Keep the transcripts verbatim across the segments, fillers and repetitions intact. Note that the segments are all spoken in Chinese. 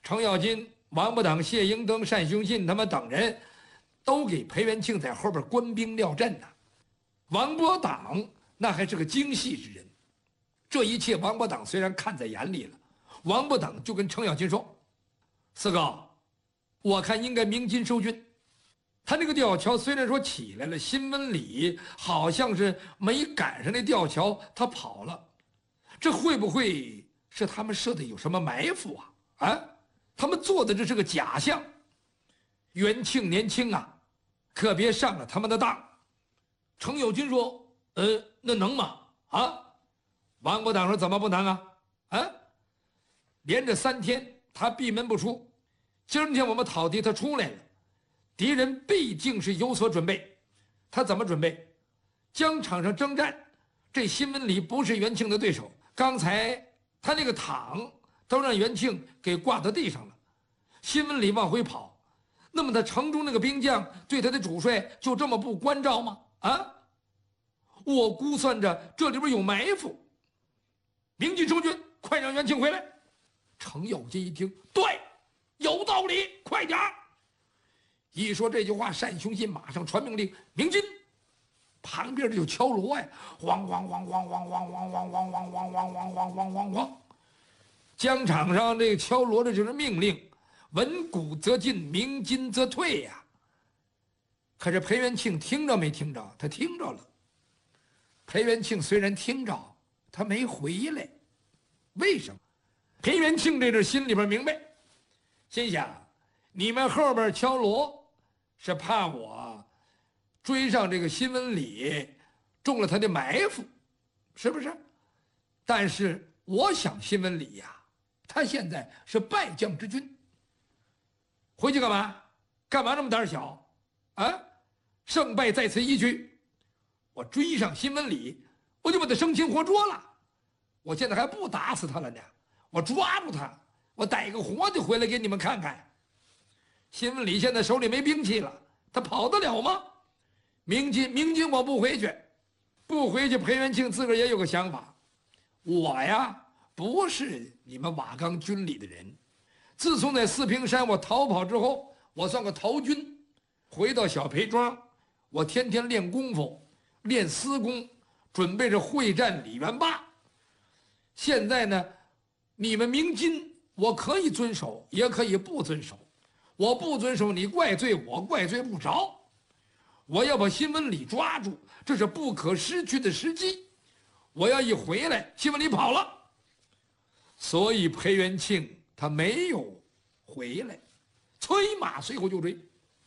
程咬金、王八党、谢英登、单雄信他们等人，都给裴元庆在后边官兵料阵呢。王八党那还是个精细之人，这一切王八党虽然看在眼里了，王八党就跟程咬金说：“四哥，我看应该鸣金收军。他那个吊桥虽然说起来了，新闻里好像是没赶上那吊桥，他跑了，这会不会是他们设的有什么埋伏啊？啊，他们做的这是个假象。元庆年轻啊，可别上了他们的当。”程咬金说：“呃，那能吗？啊？”王八党说：“怎么不能啊？啊？连着三天他闭门不出，今天我们讨敌他出来了，敌人毕竟是有所准备。他怎么准备？疆场上征战，这新闻里不是元庆的对手。刚才他那个躺都让元庆给挂到地上了，新闻里往回跑，那么他城中那个兵将对他的主帅就这么不关照吗？啊？我估算着这里边有埋伏。鸣金收军，快让元庆回来。”程咬金一听，对，有道理，快点儿！一说这句话，单雄信马上传命令：“鸣金！”旁边就敲锣呀，咣咣咣咣咣咣咣咣咣咣咣咣咣咣咣咣咣。疆场上这个敲锣的就是命令，闻鼓则进，鸣金则退呀。可是裴元庆听着没听着？他听着了。裴元庆虽然听着，他没回来，为什么？裴元庆这阵心里边明白，心想：你们后边敲锣是怕我追上这个新闻里，中了他的埋伏，是不是？但是我想新闻里呀，他现在是败将之军，回去干嘛？干嘛那么胆小啊？胜败在此一举，我追上新闻里，我就把他生擒活捉了。我现在还不打死他了呢，我抓住他，我逮个活的回来给你们看看。新闻里现在手里没兵器了，他跑得了吗？鸣金，鸣金，我不回去，不回去。裴元庆自个儿也有个想法，我呀不是你们瓦岗军里的人。自从在四平山我逃跑之后，我算个逃军，回到小裴庄，我天天练功夫，练私功，准备着会战李元霸。现在呢，你们鸣金，我可以遵守，也可以不遵守。我不遵守，你怪罪我，怪罪不着。我要把新闻里抓住，这是不可失去的时机。我要一回来，新闻里跑了，所以裴元庆他没有回来，催马随后就追。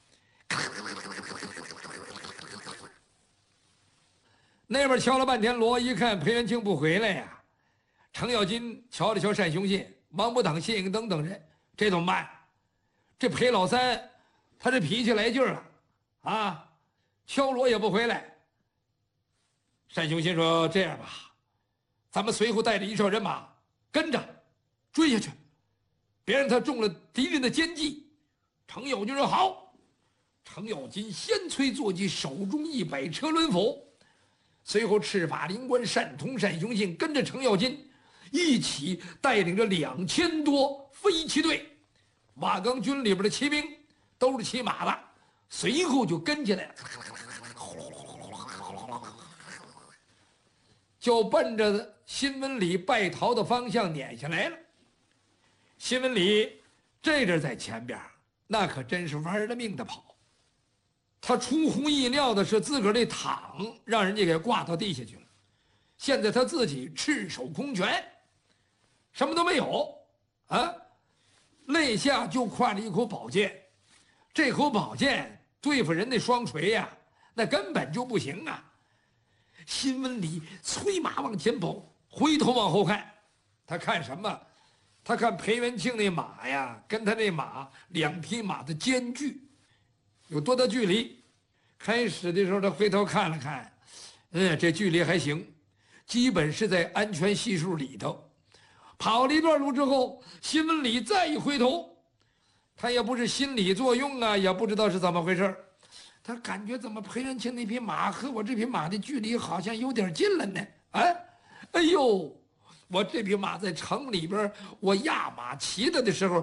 那边敲了半天锣，一看裴元庆不回来呀，程咬金瞧了瞧单雄信、王八党、谢应登等人，这怎么办？这裴老三他这脾气来劲儿了啊，敲锣也不回来。单雄信说：“这样吧，咱们随后带着一哨人马跟着追下去，别让他中了敌人的奸计。”程咬金说：“好。”程咬金先催坐骑，手中一摆车轮斧，随后赤发灵官单通、单雄信跟着程咬金一起带领着两千多飞骑队。瓦岗军里边的骑兵都是骑马的，随后就跟起来了，就奔着新闻里败逃的方向撵下来了。新闻里这阵在前边，那可真是玩了命的跑。他出乎意料的是，自个儿这躺让人家给挂到地下去了，现在他自己赤手空拳，什么都没有啊，肋下就挎着一口宝剑。这口宝剑对付人那双锤呀、啊，那根本就不行啊。新闻里催马往前跑，回头往后看，他看什么？他看裴元庆那马呀，跟他那马两匹马的间距有多大距离？开始的时候他回头看了看，嗯，这距离还行，基本是在安全系数里头。跑了一段路之后，新闻里再一回头，他也不是心理作用啊，也不知道是怎么回事，他感觉怎么裴元庆那匹马和我这匹马的距离好像有点近了呢？啊，哎呦，我这匹马在城里边我压马骑它的时候，